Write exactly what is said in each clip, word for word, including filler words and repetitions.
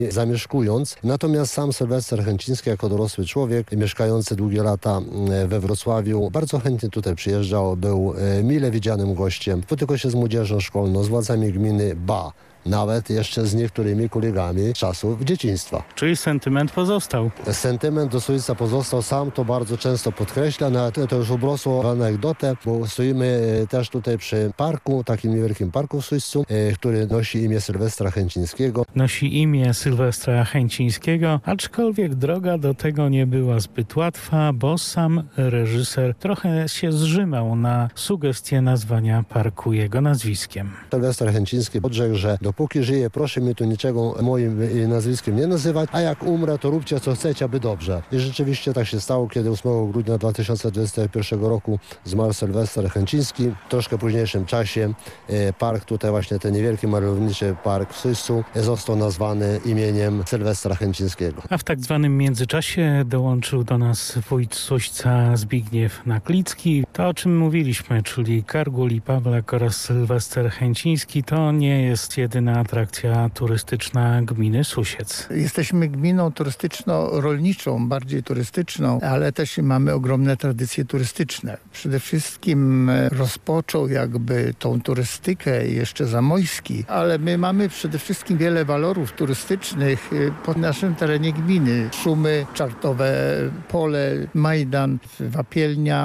zamieszkując. Natomiast sam Sylwester Chęciński jako dorosły człowiek, mieszkający długie lata we Wrocławiu, bardzo chętnie tutaj przyjeżdżał, był mile widzianym gościem. Spotykał się z młodzieżą szkolną, z władzami gminy, ba, nawet jeszcze z niektórymi kolegami czasów dzieciństwa. Czyli sentyment pozostał. Sentyment do Suica pozostał, sam to bardzo często podkreśla, no, to, to już obrosło w anegdotę, bo stoimy też tutaj przy parku, takim niewielkim parku w Suicu, który nosi imię Sylwestra Chęcińskiego. Nosi imię Sylwestra Chęcińskiego, aczkolwiek droga do tego nie była zbyt łatwa, bo sam reżyser trochę się zrzymał na sugestię nazwania parku jego nazwiskiem. Sylwester Chęciński odrzekł, że dopóki żyję, proszę mi tu niczego moim nazwiskiem nie nazywać, a jak umrę, to róbcie co chcecie, aby dobrze. I rzeczywiście tak się stało, kiedy ósmego grudnia dwa tysiące dwudziestego pierwszego roku zmarł Sylwester Chęciński. W troszkę późniejszym czasie park, tutaj właśnie ten niewielki malowniczy park w Suicu, został nazwany imieniem Sylwestra Chęcińskiego. A w tak zwanym międzyczasie dołączył do nas wójt Suśca Zbigniew Naklicki. To, o czym mówiliśmy, czyli Kargul i Pawlak oraz Sylwester Chęciński, to nie jest jedyna atrakcja turystyczna gminy Susiec. Jesteśmy gminą turystyczno-rolniczą, bardziej turystyczną, ale też mamy ogromne tradycje turystyczne. Przede wszystkim rozpoczął jakby tą turystykę jeszcze Zamojski, ale my mamy przede wszystkim wiele walorów turystycznych po naszym terenie gminy. Szumy, Czartowe Pole, Majdan, Wapielnia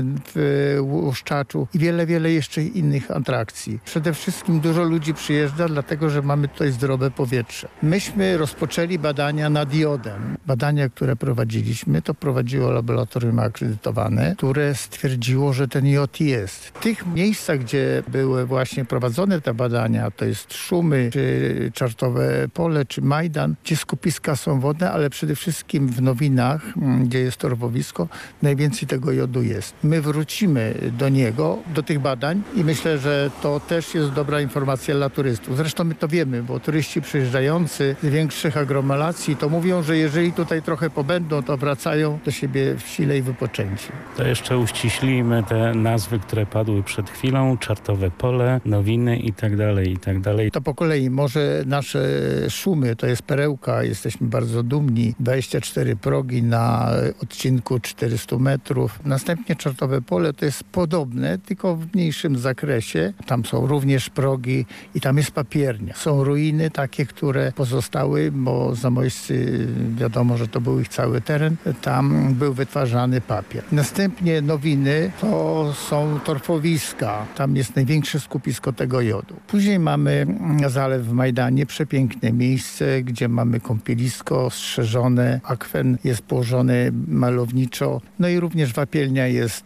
w Łuszczaczu i wiele, wiele jeszcze innych atrakcji. Przede wszystkim dużo ludzi przyjeżdża, dlatego że mamy tutaj zdrowe powietrze. Myśmy rozpoczęli badania nad jodem. Badania, które prowadziliśmy, to prowadziło laboratorium akredytowane, które stwierdziło, że ten jod jest. W tych miejscach, gdzie były właśnie prowadzone te badania, to jest Szumy, czy Czartowe Pole, czy Majdan, gdzie skupiska są wodne, ale przede wszystkim w Nowinach, gdzie jest torwowisko, najwięcej tego jodu jest. My wrócimy do niego, do tych badań i myślę, że to też jest dobra informacja dla turystów. Zresztą my to wiemy, bo turyści przyjeżdżający z większych aglomeracji to mówią, że jeżeli tutaj trochę pobędą, to wracają do siebie w sile i wypoczęci. To jeszcze uściślimy te nazwy, które padły przed chwilą. Czartowe Pole, Nowiny i tak dalej, i tak dalej. To po kolei. Może nasze Szumy, to jest perełka, jesteśmy bardzo dumni. dwadzieścia cztery progi na odcinku czterysta metrów. Następnie Czartowe Pole to jest podobne, tylko w mniejszym zakresie. Tam są również progi i tam jest papiernia. Są ruiny takie, które pozostały, bo zamojscy, wiadomo, że to był ich cały teren. Tam był wytwarzany papier. Następnie Nowiny to są torfowiska. Tam jest największe skupisko tego jodu. Później mamy zalew w Majdanie, przepiękne miejsce, gdzie mamy kąpielisko strzeżone, akwen jest położony malowniczo. No i również Wapielnia jest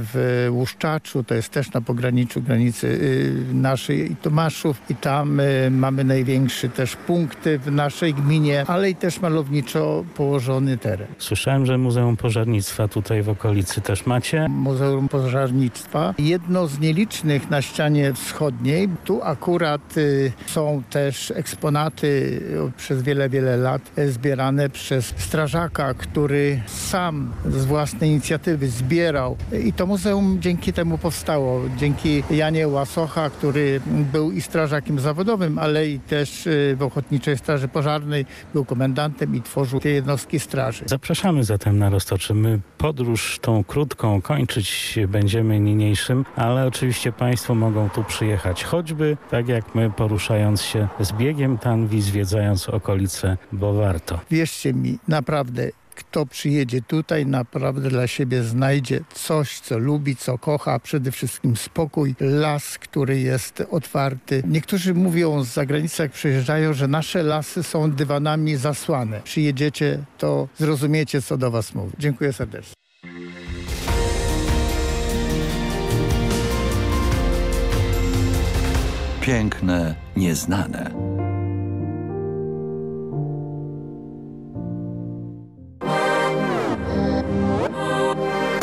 w Łuszczaczu, to jest też na pograniczu granicy naszej i Tomaszów i tam mamy największy też punkt w naszej gminie, ale i też malowniczo położony teren. Słyszałem, że Muzeum Pożarnictwa tutaj w okolicy też macie. Muzeum Pożarnictwa. Jedno z nielicznych na ścianie wschodniej. Tu akurat y, są też eksponaty y, przez wiele, wiele lat y, zbierane przez strażaka, który sam z własnej inicjatywy zbierał. I to muzeum dzięki temu powstało. Dzięki Janie Łasocha, który był i strażakiem zawodowym, ale i też y, w Ochotniczej Straży Pożarnej był komendantem i tworzył te jednostki straży. Zapraszamy zatem na Roztoczy. My podróż tą krótką kończyć będziemy niniejszym, ale oczywiście Państwo mogą tu przyjechać, choćby tak jak my, poruszając się z biegiem tanwi, zwiedzając okolice, bo warto. Wierzcie mi, naprawdę, kto przyjedzie tutaj, naprawdę dla siebie znajdzie coś, co lubi, co kocha, a przede wszystkim spokój, las, który jest otwarty. Niektórzy mówią z zagranicy, jak przyjeżdżają, że nasze lasy są dywanami zasłane. Przyjedziecie, to zrozumiecie, co do was mówię. Dziękuję serdecznie. Piękne, nieznane.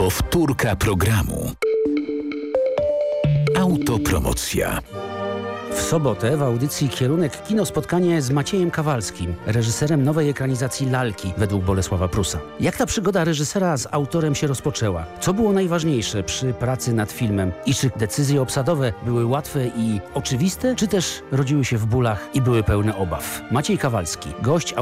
Powtórka programu. Autopromocja. W sobotę w audycji Kierunek Kino spotkanie z Maciejem Kawalskim, reżyserem nowej ekranizacji Lalki według Bolesława Prusa. Jak ta przygoda reżysera z autorem się rozpoczęła? Co było najważniejsze przy pracy nad filmem? I czy decyzje obsadowe były łatwe i oczywiste, czy też rodziły się w bólach i były pełne obaw? Maciej Kawalski, gość